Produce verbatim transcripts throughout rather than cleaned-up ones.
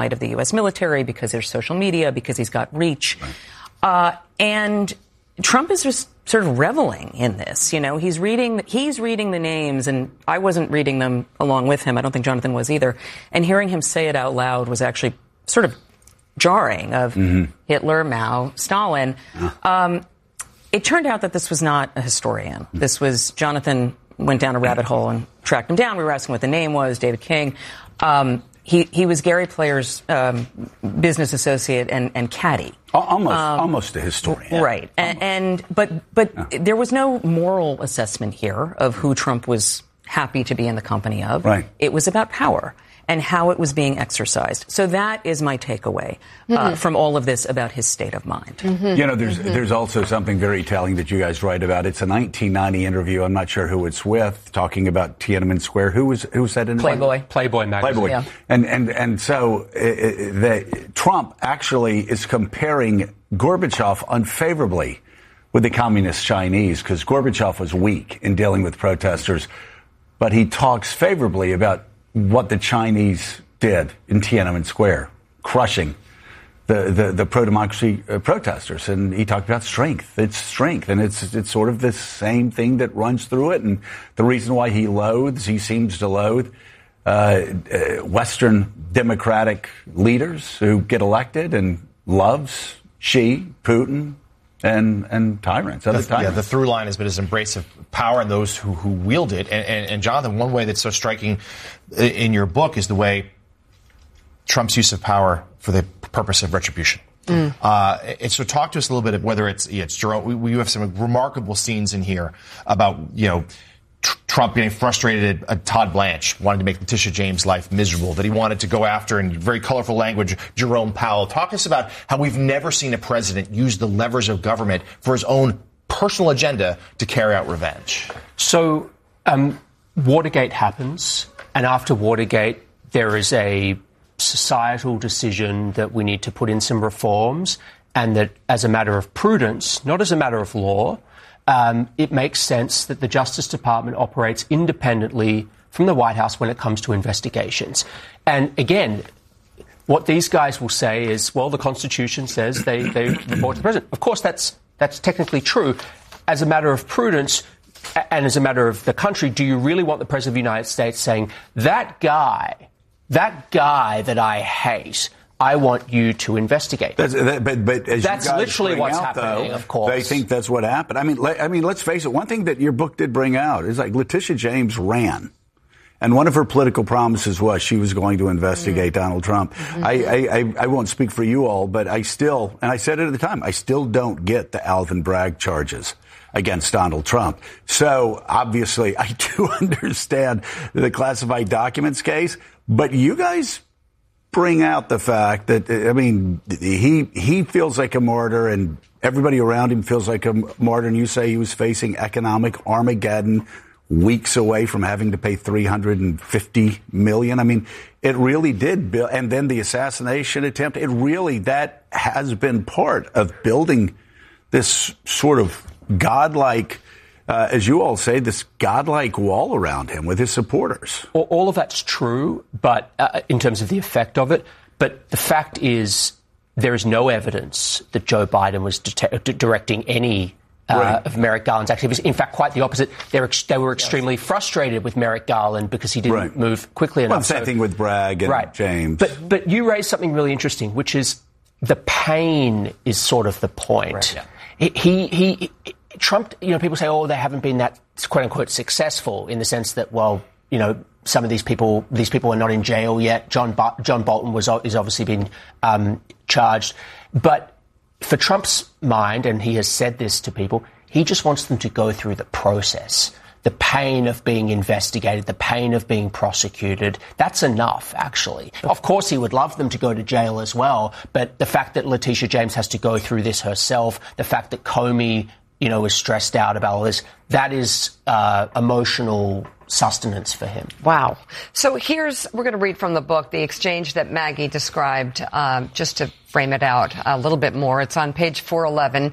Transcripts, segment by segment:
of the U S military, because there's social media, because he's got reach. Right. Uh, and Trump is just sort of reveling in this. You know, he's reading, he's reading the names, and I wasn't reading them along with him. I don't think Jonathan was either. And hearing him say it out loud was actually sort of jarring, of mm-hmm. Hitler, Mao, Stalin. Yeah. Um, it turned out that this was not a historian. Mm-hmm. This was Jonathan went down a rabbit hole and tracked him down. We were asking what the name was, David King. Um, he, he was Gary Player's um, business associate and, and caddy. Almost, um, almost a historian. Right. And, and but but yeah. there was no moral assessment here of who Trump was happy to be in the company of. Right. It was about power and how it was being exercised. So that is my takeaway uh, mm-hmm. from all of this about his state of mind. Mm-hmm. You know, there's mm-hmm. there's also something very telling that you guys write about. It's a nineteen ninety interview. I'm not sure who it's with, talking about Tiananmen Square. Who was who said in Playboy? Playboy magazine. Playboy. Yeah. And and and so uh, the, Trump actually is comparing Gorbachev unfavorably with the communist Chinese, because Gorbachev was weak in dealing with protesters, but he talks favorably about what the Chinese did in Tiananmen Square, crushing the, the, the pro-democracy uh, protesters. And he talked about strength. It's strength. And it's it's sort of the same thing that runs through it. And the reason why he loathes, he seems to loathe uh, uh, Western democratic leaders who get elected, and loves Xi, Putin, and and tyrants, other the, tyrants. Yeah, the through line has been his embrace of power and those who, who wield it. And, and, and Jonathan, one way that's so striking in your book is the way Trump's use of power for the purpose of retribution. Mm. Uh, and so talk to us a little bit of whether it's, it's Jerome. We, we have some remarkable scenes in here about, you know, tr- Trump getting frustrated at Todd Blanche, wanting to make Letitia James' life miserable, that he wanted to go after, in very colorful language, Jerome Powell. Talk to us about how we've never seen a president use the levers of government for his own personal agenda to carry out revenge. So um, Watergate happens, and after Watergate, there is a societal decision that we need to put in some reforms, and that as a matter of prudence, not as a matter of law, um, it makes sense that the Justice Department operates independently from the White House when it comes to investigations. And again, what these guys will say is, well, the Constitution says they, they report to the president. Of course, that's that's technically true. As a matter of prudence and as a matter of the country, do you really want the President of the United States saying, that guy, that guy that I hate, I want you to investigate? That's, that, but, but as that's you guys literally what's out, happening, though, of course. They think that's what happened. I mean, let, I mean, let's face it. One thing that your book did bring out is, like, Letitia James ran. And one of her political promises was she was going to investigate mm-hmm. Donald Trump. Mm-hmm. I, I, I won't speak for you all, but I still, and I said it at the time, I still don't get the Alvin Bragg charges against Donald Trump. So obviously I do understand the classified documents case, but you guys bring out the fact that, I mean, he, he feels like a martyr, and everybody around him feels like a martyr. And you say he was facing economic Armageddon, weeks away from having to pay three hundred fifty million dollars. I mean, it really did build, and then the assassination attempt, it really, that has been part of building this sort of godlike, uh, as you all say, this godlike wall around him with his supporters. All, all of that's true, but uh, in terms of the effect of it, but the fact is there is no evidence that Joe Biden was det- directing any Uh, right. of Merrick Garland's activities. In fact, quite the opposite. They were, ex- they were extremely yes. frustrated with Merrick Garland because he didn't right. move quickly enough. Well, same so, thing with Bragg and right. James. But but you raised something really interesting, which is the pain is sort of the point. Right. Yeah. He, he, he, Trump, you know, people say, oh, they haven't been that, quote unquote, successful in the sense that, well, you know, some of these people, these people are not in jail yet. John, Bo- John Bolton was is obviously been um, charged. But for Trump's mind, and he has said this to people, he just wants them to go through the process, the pain of being investigated, the pain of being prosecuted. That's enough, actually. Of course, he would love them to go to jail as well. But the fact that Letitia James has to go through this herself, the fact that Comey, you know, is stressed out about all this, that is uh, emotional sustenance for him. Wow. So here's, we're going to read from the book, the exchange that Maggie described, um, just to frame it out a little bit more. It's on page four eleven.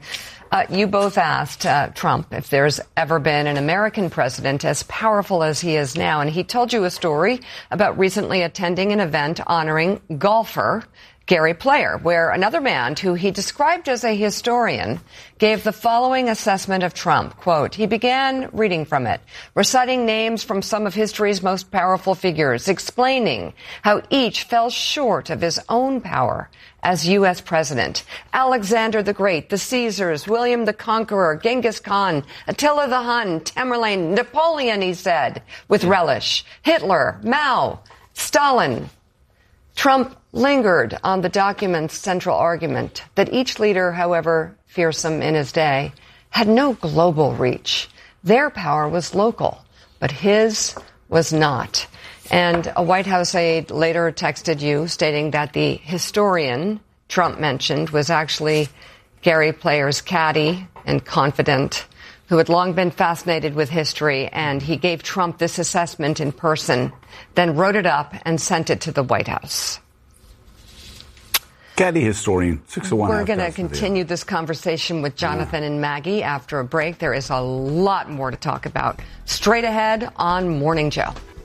Uh, you both asked uh, Trump if there's ever been an American president as powerful as he is now. And he told you a story about recently attending an event honoring golfer Gary Player, where another man who he described as a historian gave the following assessment of Trump. Quote, he began reading from it, reciting names from some of history's most powerful figures, explaining how each fell short of his own power as U S president. Alexander the Great, the Caesars, William the Conqueror, Genghis Khan, Attila the Hun, Tamerlane, Napoleon, he said, with relish, Hitler, Mao, Stalin. Trump lingered on the document's central argument that each leader, however fearsome in his day, had no global reach. Their power was local, but his was not. And a White House aide later texted you stating that the historian Trump mentioned was actually Gary Player's caddy and confidant who had long been fascinated with history, and he gave Trump this assessment in person, then wrote it up and sent it to the White House. Caddy historian, six to one. We're going to continue this conversation with Jonathan yeah. and Maggie after a break. There is a lot more to talk about straight ahead on Morning Joe.